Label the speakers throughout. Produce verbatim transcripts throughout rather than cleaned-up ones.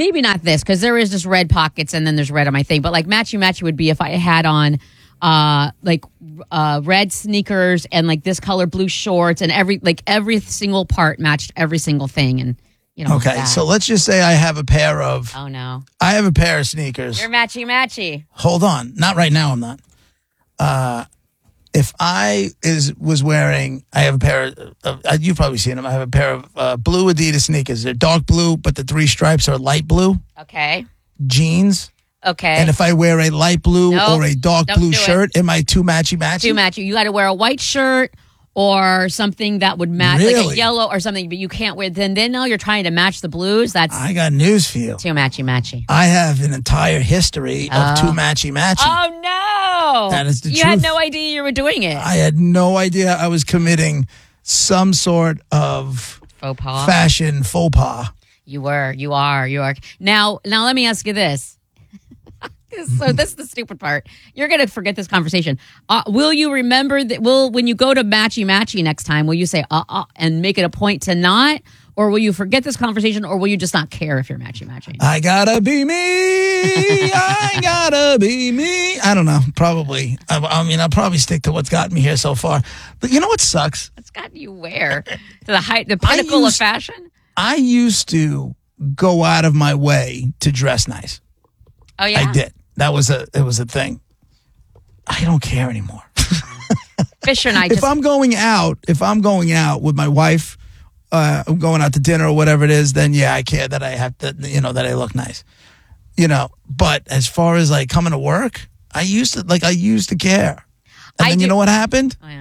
Speaker 1: maybe not this, because there is just red pockets and then there's red on my thing. But like matchy matchy would be if I had on uh, like uh, red sneakers and like this color blue shorts and every like every single part matched every single thing. And you know.
Speaker 2: Okay, so let's just say I have a pair of.
Speaker 1: Oh no.
Speaker 2: I have a pair of sneakers.
Speaker 1: You're matchy matchy.
Speaker 2: Hold on, not right now. I'm not. Uh, if I is was wearing, I have a pair of, uh, you've probably seen them. I have a pair of uh, blue Adidas sneakers. They're dark blue, but the three stripes are light blue.
Speaker 1: Okay.
Speaker 2: Jeans.
Speaker 1: Okay.
Speaker 2: And if I wear a light blue
Speaker 1: nope.
Speaker 2: or a dark
Speaker 1: Don't
Speaker 2: blue shirt, it. am I too matchy matchy?
Speaker 1: Too matchy. You got to wear a white shirt or something that would match,
Speaker 2: really?
Speaker 1: like a yellow or something, but you can't wear. Then, then now you're trying to match the blues. That's
Speaker 2: I got news for you.
Speaker 1: Too matchy matchy.
Speaker 2: I have an entire history
Speaker 1: oh.
Speaker 2: of too matchy matchy.
Speaker 1: Oh no!
Speaker 2: That is the
Speaker 1: you
Speaker 2: truth.
Speaker 1: You had no idea you were doing it.
Speaker 2: I had no idea I was committing some sort of
Speaker 1: faux pas,
Speaker 2: fashion faux pas.
Speaker 1: You were, you are, you are. Now, now let me ask you this. So this is the stupid part. You're going to forget this conversation. Uh, will you remember that? Will when you go to matchy matchy next time, will you say uh uh and make it a point to not, or will you forget this conversation, or will you just not care if you're matchy matchy?
Speaker 2: I gotta be me. I gotta be me. I don't know. Probably. I, I mean, I'll probably stick to what's gotten me here so far. But you know what sucks?
Speaker 1: What's gotten you where? To the height, the pinnacle used, of fashion.
Speaker 2: I used to go out of my way to dress nice.
Speaker 1: Oh yeah,
Speaker 2: I did. That was a it was a thing. I don't care anymore.
Speaker 1: Fisher and I.
Speaker 2: If
Speaker 1: just,
Speaker 2: I'm going out, if I'm going out with my wife, uh, I'm going out to dinner or whatever it is, then yeah, I care that I have to, you know, that I look nice, you know. But as far as like coming to work, I used to like I used to care, and
Speaker 1: I
Speaker 2: then
Speaker 1: do,
Speaker 2: you know what happened?
Speaker 1: Oh, yeah.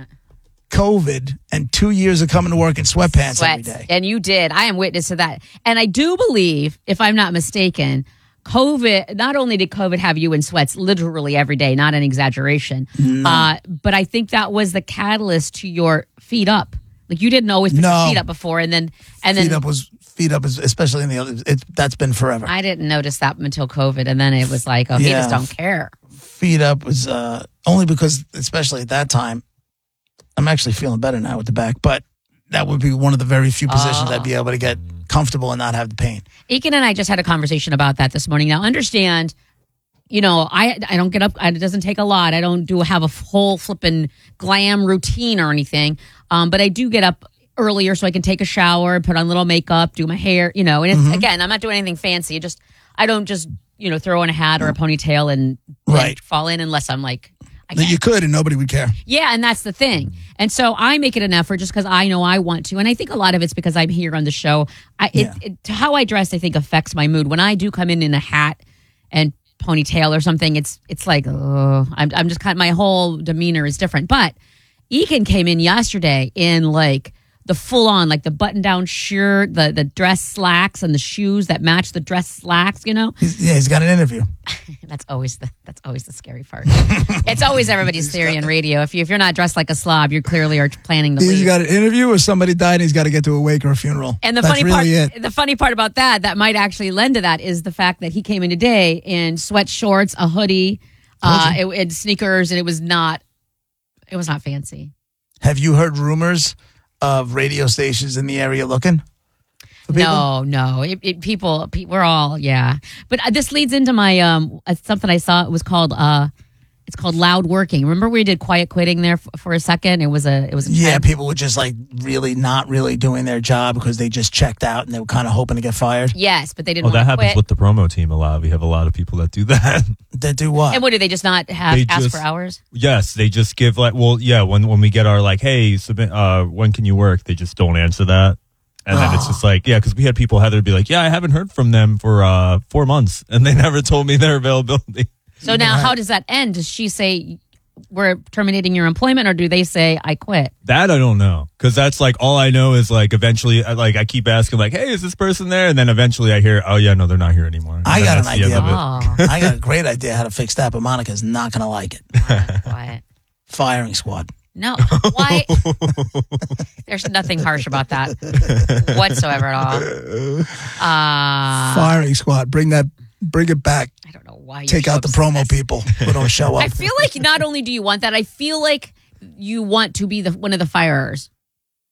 Speaker 2: COVID and two years of coming to work in sweatpants
Speaker 1: Sweats.
Speaker 2: every day.
Speaker 1: And you did. I am witness to that. And I do believe, if I'm not mistaken, COVID, not only did COVID have you in sweats literally every day, not an exaggeration,
Speaker 2: no.
Speaker 1: uh, but I think that was the catalyst to your feet up. Like you didn't always put
Speaker 2: no.
Speaker 1: your feet up before, and then and
Speaker 2: feet
Speaker 1: then
Speaker 2: up was feet up, is, especially in the other. It, that's been forever.
Speaker 1: I didn't notice that until COVID, and then it was like, oh,
Speaker 2: yeah.
Speaker 1: he just don't care.
Speaker 2: Feet up was uh, only because, especially at that time, I'm actually feeling better now with the back, but that would be one of the very few positions oh. I'd be able to get comfortable and not have the pain.
Speaker 1: Ekin and I just had a conversation about that this morning. Now, understand, you know, I I don't get up. It doesn't take a lot. I don't do have a whole flipping glam routine or anything. Um, but I do get up earlier so I can take a shower, put on a little makeup, do my hair. You know, and it's, mm-hmm. again, I'm not doing anything fancy. Just I don't just you know throw in a hat or a ponytail and,
Speaker 2: right.
Speaker 1: and fall in unless I'm like.
Speaker 2: That you could and nobody would care.
Speaker 1: Yeah, and that's the thing. And so I make it an effort just because I know I want to. And I think a lot of it's because I'm here on the show. I, it,
Speaker 2: yeah.
Speaker 1: it, how I dress, I think, affects my mood. When I do come in in a hat and ponytail or something, it's it's like, oh, I'm, I'm just kind of, my whole demeanor is different. But Ekin came in yesterday in like the full on, like the button down shirt, the, the dress slacks and the shoes that match the dress slacks, you know?
Speaker 2: He's, yeah, he's got an interview.
Speaker 1: That's always the that's always the scary part. It's always everybody's theory in radio. If you if you're not dressed like a slob, you clearly are planning the
Speaker 2: He's
Speaker 1: leave.
Speaker 2: got an interview or somebody died and he's got to get to a wake or a funeral.
Speaker 1: And the
Speaker 2: That's
Speaker 1: funny
Speaker 2: really
Speaker 1: part
Speaker 2: it.
Speaker 1: the funny part about that, that might actually lend to that is the fact that he came in today in sweat shorts, a hoodie, uh, it, and sneakers, and it was not it was not fancy.
Speaker 2: Have you heard rumors of radio stations in the area looking?
Speaker 1: No, no. It, it, people, pe- we're all, yeah. But uh, this leads into my um uh, something I saw. It was called uh, it's called Loud Working. Remember we did quiet quitting there f- for a second. It was a, it was a
Speaker 2: yeah.
Speaker 1: trend.
Speaker 2: People were just like really not really doing their job because they just checked out and they were kind of hoping to get fired.
Speaker 1: Yes, but they didn't.
Speaker 3: Oh, that
Speaker 1: want to
Speaker 3: happens
Speaker 1: quit.
Speaker 3: with the promo team a lot. We have a lot of people that do that.
Speaker 2: That do what?
Speaker 1: And what do they just not have
Speaker 3: They
Speaker 1: ask
Speaker 3: just-
Speaker 1: for hours?
Speaker 3: Yes, they just give like, well, yeah. When when we get our like, hey, submit, uh, when can you work? They just don't answer that. And then
Speaker 2: Oh.
Speaker 3: it's just like, yeah, because we had people, Heather, be like, yeah, I haven't heard from them for uh, four months. And they never told me their availability.
Speaker 1: So now, how does that end? Does she say we're terminating your employment, or do they say I quit?
Speaker 3: That I don't know. Because that's like, all I know is like, eventually, I- like, I keep asking, like, hey, is this person there? And then eventually I hear, oh, yeah, no, they're not here anymore. And
Speaker 2: I
Speaker 3: then
Speaker 2: got an
Speaker 3: that's the end
Speaker 2: idea.
Speaker 3: of it.
Speaker 1: Oh,
Speaker 2: I got a great idea how to fix that, but Monica's not going to like it.
Speaker 1: oh, quiet.
Speaker 2: Firing squad.
Speaker 1: No, why? There's nothing harsh about that whatsoever at all. Uh,
Speaker 2: Firing squad. Bring that. Bring it back.
Speaker 1: I don't know why. You're
Speaker 2: Take
Speaker 1: so
Speaker 2: out the
Speaker 1: obsessed.
Speaker 2: promo people who don't show up.
Speaker 1: I feel like not only do you want that, I feel like you want to be the one of the firers.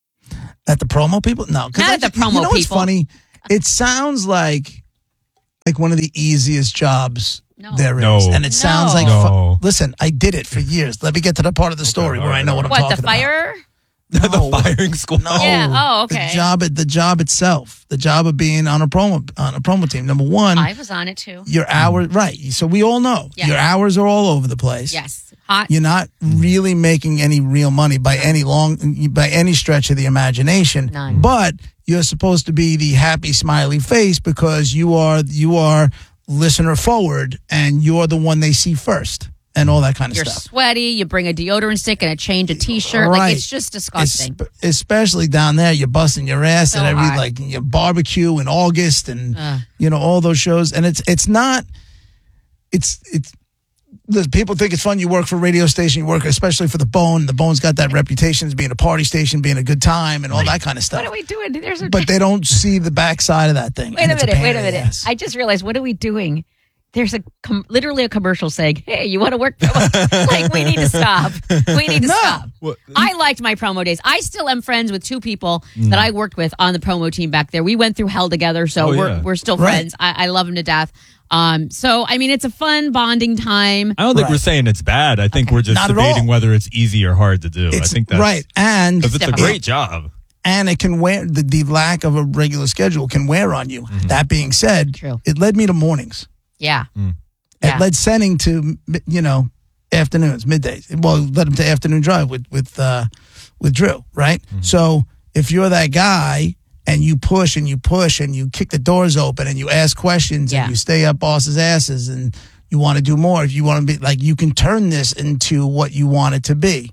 Speaker 2: At the promo people? No. 'cause
Speaker 1: Not
Speaker 2: I
Speaker 1: at the
Speaker 2: ju-
Speaker 1: promo
Speaker 2: you know what's
Speaker 1: people.
Speaker 2: funny? It sounds like, like one of the easiest jobs
Speaker 1: No.
Speaker 2: there is.
Speaker 3: No.
Speaker 2: And it sounds
Speaker 1: No.
Speaker 2: like,
Speaker 3: No.
Speaker 2: fu- listen, I did it for years. Let me get to the part of the story
Speaker 3: all
Speaker 2: where
Speaker 3: right,
Speaker 2: I know
Speaker 3: all
Speaker 2: what I'm
Speaker 1: What,
Speaker 2: talking
Speaker 1: the fire?
Speaker 2: about.
Speaker 3: the firing squad.
Speaker 2: No.
Speaker 1: Yeah, oh, okay.
Speaker 2: The job, the job itself, the job of being on a promo on a promo team. Number one,
Speaker 1: I was on it too.
Speaker 2: your hours, right? So we all know
Speaker 1: Yes.
Speaker 2: your hours are all over the place.
Speaker 1: Yes. Hot.
Speaker 2: You're not really making any real money by any long by any stretch of the imagination.
Speaker 1: None.
Speaker 2: But you're supposed to be the happy smiley face because you are you are listener forward and you're the one they see first and all that kind of
Speaker 1: You're
Speaker 2: stuff.
Speaker 1: sweaty. You bring a deodorant stick and a change of t-shirt.
Speaker 2: Right.
Speaker 1: Like it's just disgusting.
Speaker 2: Es- especially down there, you're busting your ass
Speaker 1: So
Speaker 2: at every
Speaker 1: hot.
Speaker 2: like your barbecue in August and
Speaker 1: Ugh.
Speaker 2: you know all those shows. And it's it's not it's it's the people think it's fun. You work for a radio station. You work especially for the Bone. The Bone's got that reputation as being a party station, being a good time, and all that kind of stuff.
Speaker 1: What are we doing? There's a
Speaker 2: But they don't see the backside of that thing.
Speaker 1: Wait
Speaker 2: and
Speaker 1: a
Speaker 2: it's
Speaker 1: minute,
Speaker 2: pain
Speaker 1: wait a
Speaker 2: in the
Speaker 1: minute.
Speaker 2: ass.
Speaker 1: I just realized, what are we doing? There's a com- literally a commercial saying, "Hey, you want to work?" promo?" Like we need to stop. We need to
Speaker 2: No.
Speaker 1: stop.
Speaker 3: What-
Speaker 1: I liked my promo days. I still am friends with two people that I worked with on the promo team back there. We went through hell together, so
Speaker 3: Oh,
Speaker 1: we're
Speaker 3: yeah.
Speaker 1: we're still
Speaker 2: Right.
Speaker 1: friends. I, I love them to death. Um, so I mean, it's a fun bonding time.
Speaker 3: I don't think
Speaker 2: Right.
Speaker 3: we're saying it's bad. I think we're just
Speaker 2: Not at
Speaker 3: debating
Speaker 2: all.
Speaker 3: whether it's easy or hard to do. I
Speaker 2: It's
Speaker 3: think that's
Speaker 2: right, and
Speaker 3: because it's a
Speaker 1: difficult.
Speaker 3: great job.
Speaker 2: and it can wear the, the lack of a regular schedule can wear on you. That being said,
Speaker 1: True.
Speaker 2: it led me to mornings.
Speaker 1: Yeah.
Speaker 2: It
Speaker 1: Yeah.
Speaker 2: led Senning to you know afternoons, middays. Well, it led him to afternoon drive with with uh, with Drew, right? So if you're that guy and you push and you push and you kick the doors open and you ask questions
Speaker 1: Yeah.
Speaker 2: and you stay up bosses' asses and you want to do more, if you want to be like, you can turn this into what you want it to be.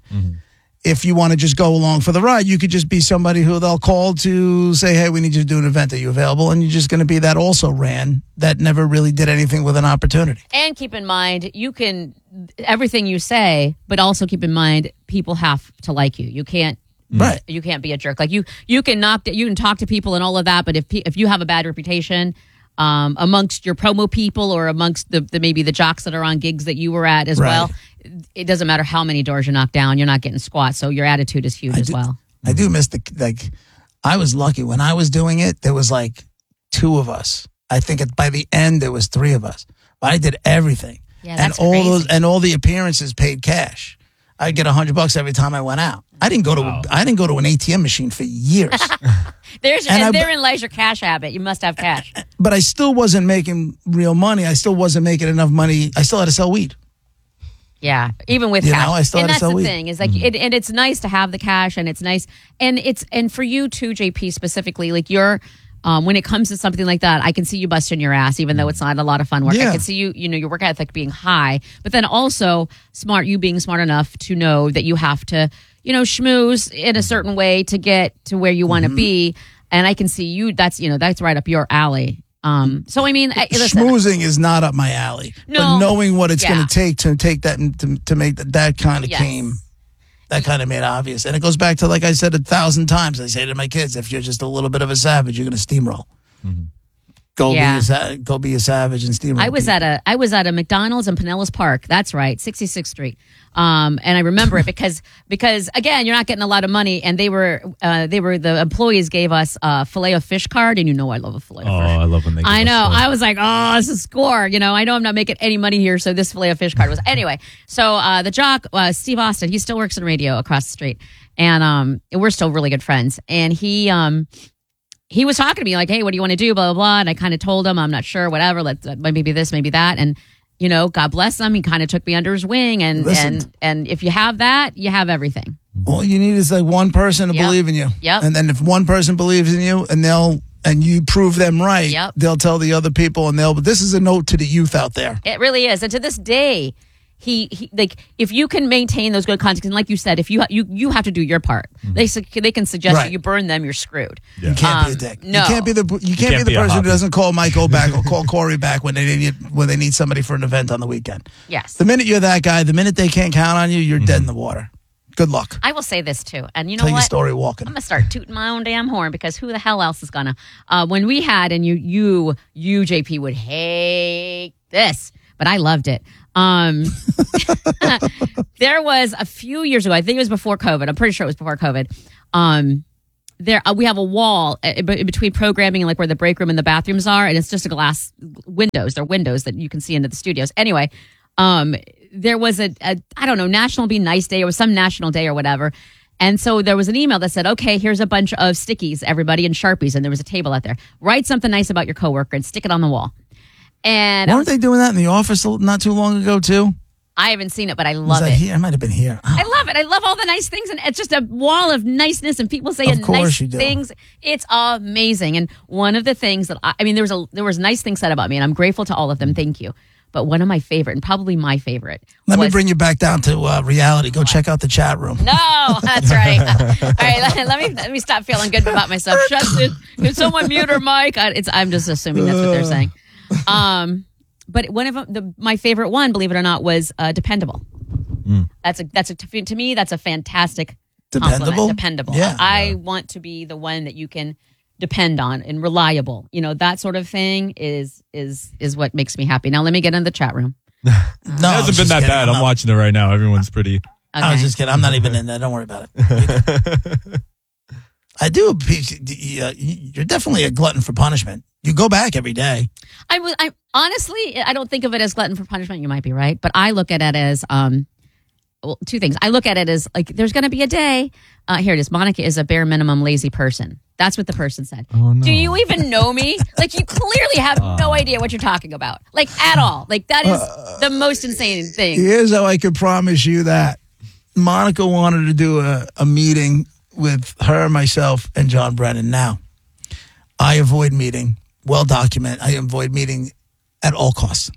Speaker 2: If you want to just go along for the ride, you could just be somebody who they'll call to say, hey, we need you to do an event. Are you available? And you're just going to be that also ran that never really did anything with an opportunity.
Speaker 1: And keep in mind, you can everything you say, but also keep in mind, people have to like you. You can't.
Speaker 2: Right.
Speaker 1: You can't be a jerk. Like you, you can knock. You can talk to people and all of that. But if pe- if you have a bad reputation um, amongst your promo people or amongst the, the maybe the jocks that are on gigs that you were at as
Speaker 2: Right.
Speaker 1: well, it doesn't matter how many doors you knock down. You're not getting squat. So your attitude is huge
Speaker 2: I
Speaker 1: as
Speaker 2: do-
Speaker 1: well.
Speaker 2: I do miss the like. I was lucky when I was doing it. There was like two of us. I think it, by the end there was three of us. But I did everything,
Speaker 1: Yeah,
Speaker 2: and
Speaker 1: that's
Speaker 2: all
Speaker 1: crazy.
Speaker 2: those and all the appearances paid cash. I'd get a hundred bucks every time I went out. I didn't go to I didn't go to an A T M machine for years,
Speaker 1: There's
Speaker 2: And
Speaker 1: and,
Speaker 2: I-
Speaker 1: therein lies your cash habit. You must have cash.
Speaker 2: but I still wasn't making real money. I still wasn't making enough money. I still had to sell weed.
Speaker 1: Yeah, even with
Speaker 2: You
Speaker 1: cash.
Speaker 2: know, I still
Speaker 1: and
Speaker 2: had to
Speaker 1: that's
Speaker 2: sell
Speaker 1: the
Speaker 2: weed.
Speaker 1: thing is like, it, and it's nice to have the cash, and it's nice, and it's and for you too, J P specifically, like you're. Um, when it comes to something like that, I can see you busting your ass, even though it's not a lot of fun work. I
Speaker 2: Yeah.
Speaker 1: can see you, you know, your work ethic being high, but then also smart, you being smart enough to know that you have to, you know, schmooze in a certain way to get to where you want to be. And I can see you, that's, you know, that's right up your alley. Um, so I mean, I, listen,
Speaker 2: Schmoozing is not up my alley.
Speaker 1: No.
Speaker 2: But knowing what it's
Speaker 1: Yeah.
Speaker 2: going to take to take that to, to make that, that kind of
Speaker 1: Yes.
Speaker 2: came, that kind of made obvious. And it goes back to, like I said a thousand times, I say to my kids, if you're just a little bit of a savage, you're going to steamroll. Go,
Speaker 1: Yeah.
Speaker 2: be a, sa- go be a savage and steamroll.
Speaker 1: I was
Speaker 2: people.
Speaker 1: at a I was at a McDonald's in Pinellas Park. That's right, sixty-sixth Street. Um, and I remember it because because again, you're not getting a lot of money, and they were uh, they were the employees gave us a fillet of fish card, and you know I love a fillet
Speaker 3: Oh,
Speaker 1: of fish.
Speaker 3: I love when they. give
Speaker 1: I
Speaker 3: us
Speaker 1: know.
Speaker 3: stuff.
Speaker 1: I was like, oh, this is a score. You know, I know I'm not making any money here, so this fillet of fish card was anyway. So uh, the jock, uh, Steve Austin, he still works in radio across the street, and um, we're still really good friends. And he um, he was talking to me like, hey, what do you want to do? Blah blah blah. And I kind of told him, I'm not sure, whatever. Let's uh, maybe this, maybe that, and. You know, God bless him. He kind of took me under his wing, and
Speaker 2: Listen.
Speaker 1: and and if you have that, you have everything.
Speaker 2: All you need is like one person to
Speaker 1: Yep.
Speaker 2: believe in you.
Speaker 1: Yep.
Speaker 2: And then if one person believes in you and they'll, and you prove them right,
Speaker 1: Yep.
Speaker 2: they'll tell the other people and they'll, but this is a note to the youth out there.
Speaker 1: It really is, and to this day, he, he like if you can maintain those good contacts, and like you said, if you ha- you you have to do your part. They su- they can suggest
Speaker 2: Right.
Speaker 1: that you burn them, you're screwed.
Speaker 2: You can't be a
Speaker 1: Um,
Speaker 2: dick.
Speaker 1: no.
Speaker 2: You can't be the you can't,
Speaker 3: can't
Speaker 2: be the
Speaker 3: be a
Speaker 2: person who
Speaker 3: hobby.
Speaker 2: doesn't call Michael back or call Corey back when they need when they need somebody for an event on the weekend.
Speaker 1: Yes.
Speaker 2: The minute you're that guy, the minute they can't count on you, you're dead in the water. Good luck.
Speaker 1: I will say this too, and you know
Speaker 2: Tell your
Speaker 1: what?
Speaker 2: story walking.
Speaker 1: I'm gonna start tooting my own damn horn because who the hell else is gonna? Uh, when we had and you you you J P would hate this, but I loved it. Um, there was a few years ago, I think it was before COVID. I'm pretty sure it was before COVID. Um, there uh, we have a wall uh, in between programming and like where the break room and the bathrooms are, and it's just a glass windows. They're windows that you can see into the studios. Anyway, um, there was a, a I don't know, National Be Nice Day, or was some national day or whatever. And so there was an email that said, okay, here's a bunch of stickies, everybody, and Sharpies. And there was a table out there. Write something nice about your coworker and stick it on the wall. And
Speaker 2: weren't they doing that in the office not too long ago, too?
Speaker 1: I haven't seen it, but I love
Speaker 2: Was that
Speaker 1: it.
Speaker 2: Here? I might have been here. Oh.
Speaker 1: I love it. I love all the nice things. And it's just a wall of niceness and people saying
Speaker 2: Of course
Speaker 1: nice
Speaker 2: you do.
Speaker 1: things. It's amazing. And one of the things that I, I mean, there was a there was nice things said about me, and I'm grateful to all of them. Thank you. But one of my favorite, and probably my favorite,
Speaker 2: Let
Speaker 1: was,
Speaker 2: me bring you back down to uh, reality. Go check out the chat room.
Speaker 1: No, that's right. All right, let, let me let me stop feeling good about myself. Justin, can someone mute her mic? I, it's, I'm just assuming that's what they're saying. Um, but one of them, the, my favorite one, believe it or not, was uh, dependable.
Speaker 3: Mm.
Speaker 1: That's a that's a to me that's a fantastic
Speaker 2: Dependable?
Speaker 1: compliment. Dependable.
Speaker 2: Yeah.
Speaker 1: I want to be the one that you can depend on and reliable. You know, that sort of thing is is is what makes me happy. Now let me get in the chat room.
Speaker 2: No,
Speaker 3: It
Speaker 2: I was
Speaker 3: hasn't been
Speaker 2: just
Speaker 3: that
Speaker 2: kidding.
Speaker 3: bad. I'm
Speaker 2: not-
Speaker 3: watching it right now. Everyone's pretty.
Speaker 2: I was
Speaker 1: Okay.
Speaker 2: just kidding. I'm not even in there. Don't worry about it. I do. uh, You're definitely a glutton for punishment. You go back every day.
Speaker 1: I would. I honestly, I don't think of it as glutton for punishment. You might be right, but I look at it as um, well, two things. I look at it as like there's going to be a day. Uh, here it is. Monica is a bare minimum lazy person. That's what the person said.
Speaker 3: Oh, no.
Speaker 1: Do you even know me? Like you clearly have no idea what you're talking about, like at all. Like that is the most insane thing.
Speaker 2: Here's how I could promise you that. Monica wanted to do a, a meeting with her, myself, and John Brennan. Now, I avoid meeting, well documented. I avoid meeting at all costs.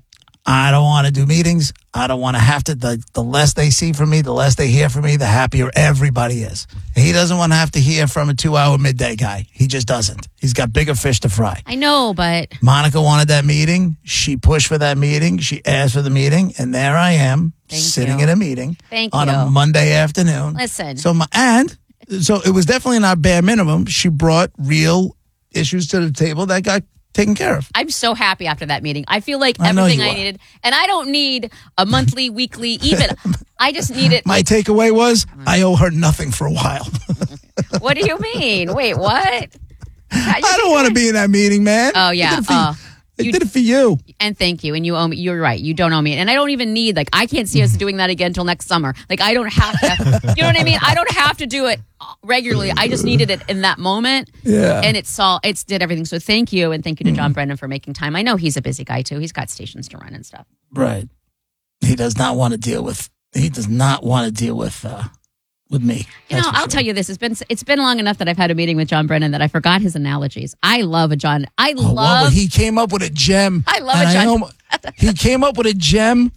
Speaker 2: I don't want to do meetings. I don't want to have to. The, the less they see from me, the less they hear from me, the happier everybody is. And he doesn't want to have to hear from a two-hour midday guy. He just doesn't. He's got bigger fish to fry.
Speaker 1: I know, but
Speaker 2: Monica wanted that meeting. She pushed for that meeting. She asked for the meeting, and there I am,
Speaker 1: Thank
Speaker 2: sitting
Speaker 1: you.
Speaker 2: in a meeting
Speaker 1: Thank
Speaker 2: on
Speaker 1: you.
Speaker 2: a Monday afternoon.
Speaker 1: Listen.
Speaker 2: So my and so it was definitely not bare minimum. She brought real issues to the table that got taken care of.
Speaker 1: I'm so happy after that meeting. I feel like
Speaker 2: I know
Speaker 1: everything
Speaker 2: you
Speaker 1: I
Speaker 2: are.
Speaker 1: needed, and I don't need a monthly, weekly, even. I just need it.
Speaker 2: My takeaway was I owe her nothing for a while.
Speaker 1: What do you mean? Wait, what?
Speaker 2: I don't want to be in that meeting, man.
Speaker 1: Oh
Speaker 2: I
Speaker 1: yeah.
Speaker 2: did it for,
Speaker 1: Uh,
Speaker 2: I
Speaker 1: you-
Speaker 2: did it for you.
Speaker 1: and thank you. And you owe me. You're right. You don't owe me. And I don't even need like I can't see us doing that again until next summer. Like I don't have to. You know what I mean? I don't have to do it regularly. I just needed it in that moment.
Speaker 2: Yeah.
Speaker 1: And it's all. It's did everything. So thank you, and thank you to John Brennan for making time. I know he's a busy guy too. He's got stations to run and stuff.
Speaker 2: Right. He does not want to deal with. He does not want to deal with. Uh, with me.
Speaker 1: You know, I'll tell you this. It's been it's been long enough that I've had a meeting with John Brennan that I forgot his analogies. I love a John. I
Speaker 2: Oh,
Speaker 1: love.
Speaker 2: well, he came up with a gem.
Speaker 1: I love
Speaker 2: and
Speaker 1: it, John.
Speaker 2: almo- he came up with a gem,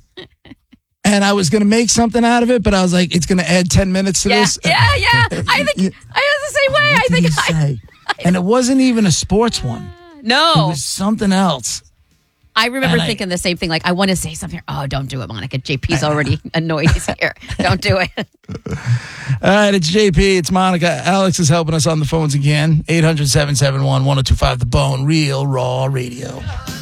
Speaker 2: and I was going to make something out of it, but I was like, it's going to add ten minutes to
Speaker 1: yeah,
Speaker 2: this.
Speaker 1: yeah, yeah. I think
Speaker 2: You-
Speaker 1: I was the same way. I
Speaker 2: What did
Speaker 1: think
Speaker 2: he
Speaker 1: I,
Speaker 2: say? And it wasn't even a sports one. It
Speaker 1: no.
Speaker 2: was something else.
Speaker 1: I remember
Speaker 2: and I-
Speaker 1: thinking the same thing. Like, I want to say something. Oh, don't do it, Monica. J P's already annoyed. He's here. Don't do it.
Speaker 2: All right, it's J P, it's Monica. Alex is helping us on the phones again. eight hundred, seven seven one, one oh two five The Bone, Real Raw Radio.